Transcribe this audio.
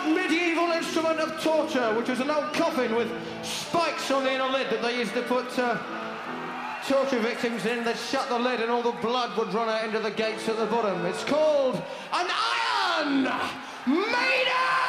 medieval instrument of torture, which was an old coffin with spikes on the inner lid that they used to put torture victims in. They'd shut the lid and all the blood would run out into the gates at the bottom. It's called an Iron Maiden!